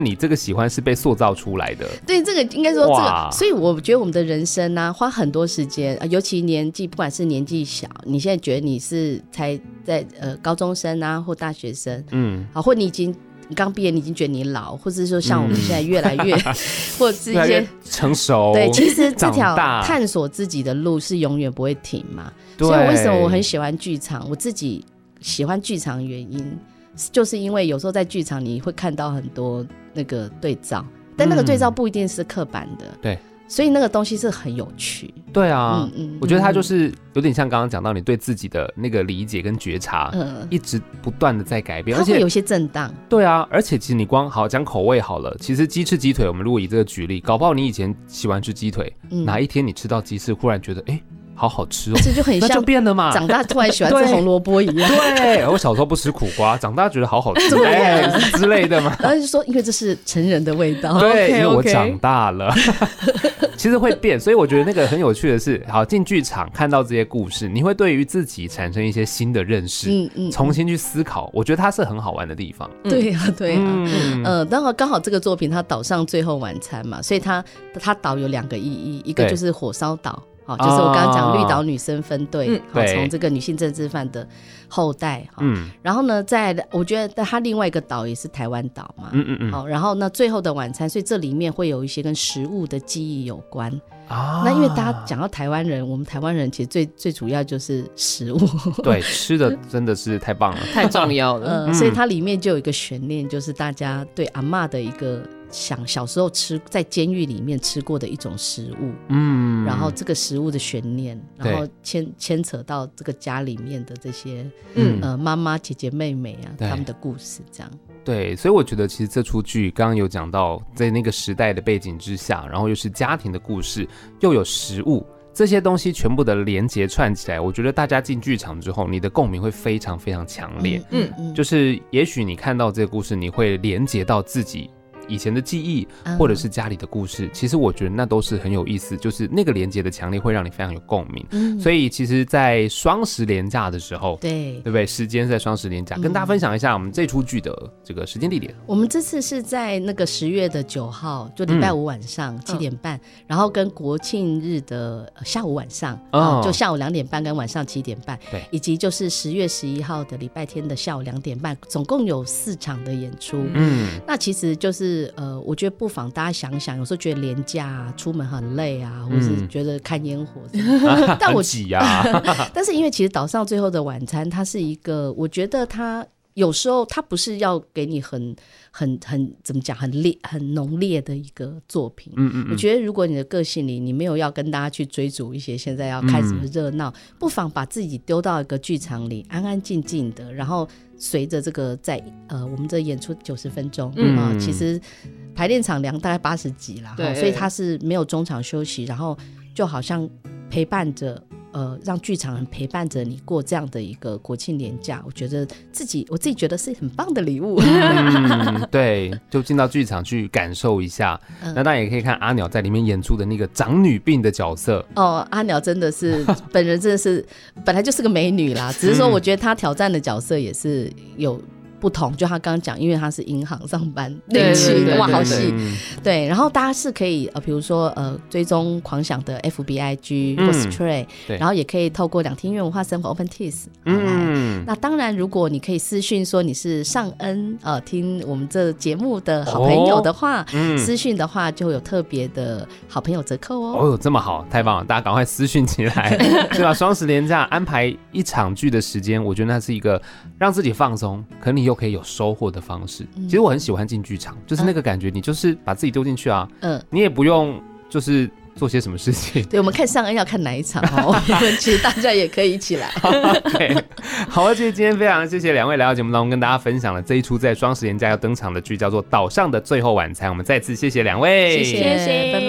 你这个喜欢是被塑造出来的。 对，这个应该说这个，所以我觉得我们的人生啊，花很多时间，尤其年纪，不管是年纪小，你现在觉得你是才在高中生啊，或大学生，好，或你刚毕业，你已经觉得你老，或者说像我们现在越来越，或者是一些成熟。 对，其实这条探索自己的路是永远不会停嘛。所以为什么我很喜欢剧场？我自己喜欢剧场的原因，就是因为有时候在剧场你会看到很多那个对照，但那个对照不一定是刻板的。对。所以那个东西是很有趣。 对啊，我觉得它就是有点像刚刚讲到你对自己的那个理解跟觉察，一直不断的在改变， 它会有些震荡。 对啊，而且其实你光好讲口味好了，其实鸡翅鸡腿，我们如果以这个举例，搞不好你以前喜欢吃鸡腿，哪一天你吃到鸡翅，忽然觉得好好吃哦， 这就很像那就变了嘛。 长大突然喜欢吃红萝卜一样。 对，我小时候不吃苦瓜，长大觉得好好吃之类的嘛。 然后就说，因为这是成人的味道。 对，因为我长大了，其实会变。所以我觉得那个很有趣的是，好进剧场看到这些故事，你会对于自己产生一些新的认识，重新去思考。我觉得它是很好玩的地方。 对啊，对啊，当然刚好这个作品它岛上最后晚餐嘛，所以它岛有2个意义，一个就是火烧岛。就是我刚刚讲绿岛女生分队，从这个女性政治犯的后代，然后呢，我觉得它另外一个岛也是台湾岛嘛，好，然后呢，最后的晚餐，所以这里面会有一些跟食物的记忆有关。那因为大家讲到台湾人，我们台湾人其实最主要就是食物， 对，吃的真的是太棒了， 太重要了。 所以它里面就有一个悬念，就是大家对阿嬷的一个小时候在监狱里面吃过的一种食物，然后这个食物的悬念，然后牵扯到这个家里面的这些妈妈姐姐妹妹啊，他们的故事这样。 对，所以我觉得其实这出剧刚刚有讲到，在那个时代的背景之下，然后又是家庭的故事，又有食物，这些东西全部的连结串起来，我觉得大家进剧场之后，你的共鸣会非常非常强烈。就是也许你看到这个故事，你会连结到自己以前的记忆，或者是家里的故事，其实我觉得那都是很有意思，就是那个连结的强烈会让你非常有共鸣。所以其实在双十连假的时候，对不对？时间是在双十连假，跟大家分享一下我们这出剧的这个时间地点。 我们这次是在那个10月9号，就礼拜5晚上7点半，然后跟国庆日的下午晚上，就下午2点半跟晚上7点半，对，以及就是10月11号的礼拜天的下午2点半，总共有4场的演出。那其实就是我觉得不妨大家想想，有时候觉得连假啊，出门很累啊，或是觉得看烟火但我挤啊但是因为其实岛上最后的晚餐，它是一个，我觉得它有时候它不是要给你很怎么讲，很浓烈的一个作品。我觉得如果你的个性里你没有要跟大家去追逐一些现在要开什么热闹，不妨把自己丢到一个剧场里，安安静静的，然后随着这个在我们这演出90分钟其实排练场量大概80集啦，所以它是没有中场休息，然后就好像陪伴着让剧场人陪伴着你过这样的一个国庆连假，我觉得我自己觉得是很棒的礼物。 对，就进到剧场去感受一下。那当然也可以看阿鸟在里面演出的那个长女病的角色。 阿鸟真的是本人真的是本来就是个美女啦，只是说我觉得她挑战的角色也是有不同，就他刚刚讲，因为他是银行上班，哇，好细。对，然后大家是可以比如说追踪狂想的 FBIG 或 Stray，然后也可以透过两厅院文化生活 OpenTix。那当然，如果你可以私讯说你是尚恩听我们这节目的好朋友的话，私讯的话就有特别的好朋友折扣哦。 哦，这么好，太棒了！大家赶快私讯起来，对吧？双十连假安排一场剧的时间，我觉得那是一个让自己放松，可能你又可以有收获的方式。其实我很喜欢进剧场，就是那个感觉，你就是把自己丢进去啊，你也不用就是做些什么事情。 对，我们看尚恩要看哪一场我们其实大家也可以一起来。 okay， 好了，今天非常谢谢两位来到节目当中跟大家分享了这一出在双十连假要登场的剧，叫做《岛上的最后晚餐》。我们再次谢谢两位， 谢谢，拜拜。